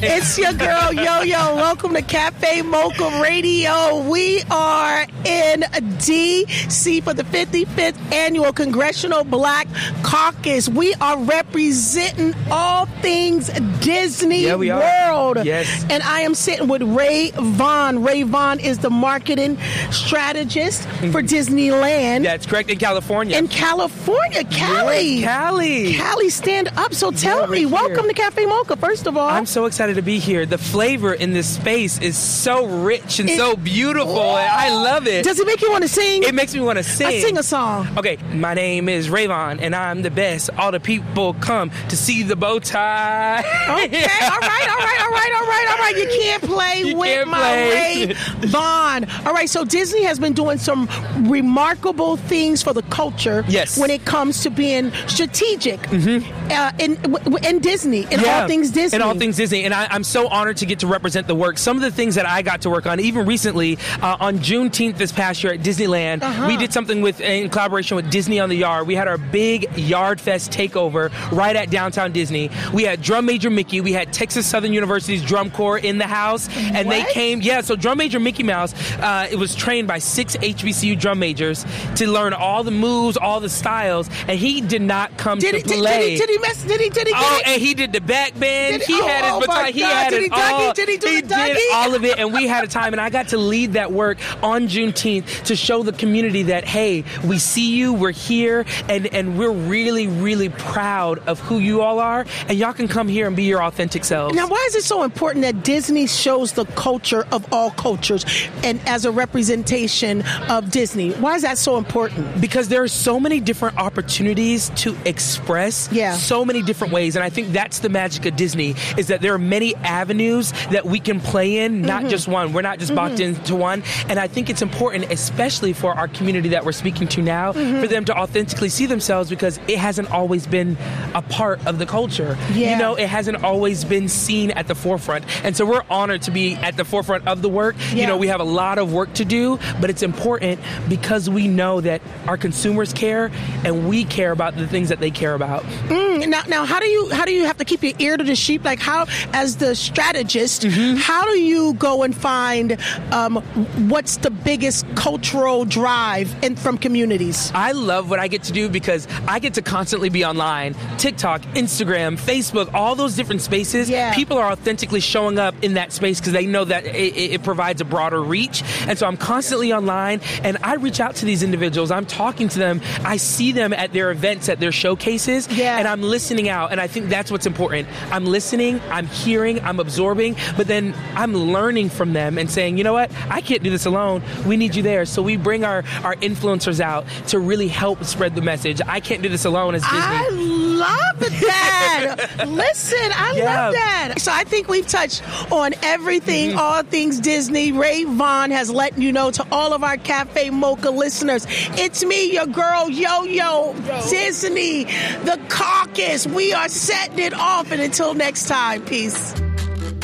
It's your girl, Yo-Yo. Welcome to Cafe Mocha Radio. We are in D.C. for the 55th Annual Congressional Black Caucus. We are representing all things Disney World. Yes. And I am sitting with Ray Vaughn. Ray Vaughn is the marketing strategist for Disneyland. That's correct, in California. In California, Cali. Yes, Cali, stand up. So tell me, welcome to Cafe Mocha, first of all. I'm so excited to be here. The flavor in this space is so rich and so beautiful. And I love it. Does it make you want to sing? It makes me want to sing. Sing a song. Okay, my name is Ray Vaughn, and I'm the best. All the people come to see the bow tie. Okay, all right. You can't play with Ray Vaughn. All right, so Disney has been doing some remarkable things for the culture when it comes to being strategic in Disney, in all things Disney. In all things Disney, and I'm so honored to get to represent the work. Some of the things that I got to work on, even recently, on Juneteenth this past year at Disneyland, we did something in collaboration with Disney on the Yard. We had our big Yard Fest takeover right at downtown Disney. We had Drum Major Mickey, we had Texas Southern University's drum corps in the house, and they came. So Drum Major Mickey Mouse, it was trained by 6 HBCU drum majors to learn all the moves, all the styles, and he did not come to play. Did he get it? And he did the back bend. He had his baton. He had it all. Did he do the Dougie? Did all of it, and we had a time, and I got to lead that work on Juneteenth to show the community that, hey, we see you, we're here, and we're really, really proud of who you all are, and y'all can come here and be your authentic selves. Now, why is it so important that Disney shows the culture of all cultures and as a representation of Disney? Why is that so important? Because there are so many different opportunities to express so many different ways, and I think that's the magic of Disney, is that there are many avenues that we can play in, not just one. We're not just boxed into one, and I think it's important, especially for our community that we're speaking to now, for them to authentically see themselves, because it hasn't always been a part of the culture. You know, it hasn't always been seen at the forefront, and so we're honored to be at the forefront of the work. You know, we have a lot of work to do, but it's important because we know that our consumers care, and we care about the things that they care about. Now, how do you have to keep your ear to the sheep? Like, how, as the strategist, how do you go and find what's the biggest cultural drive from communities? I love what I get to do because I get to constantly be online. TikTok, Instagram, Facebook, all those different spaces. People are authentically showing up in that space because they know that it provides a broader reach. And so I'm constantly online, and I reach out to these individuals. I'm talking to them. I see them at their events, at their showcases, and I'm listening out. And I think that's what's important. I'm listening, I'm hearing, I'm absorbing, but then I'm learning from them and saying, you know what, I can't do this alone. We need you there. So we bring our influencers out to really help spread the message. I can't do this alone as Disney. I love that. Listen, I love that. So I think we've touched on everything, all things Disney. Ray Vaughn has let you know to all of our Cafe Mocha listeners. It's me, your girl, Yo-Yo, Disney, the caucus. We are setting it off, and until next time, peace.